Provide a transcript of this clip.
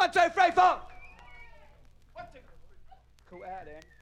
1, 2, 3, 4. 1, 2, 3. Cool out then.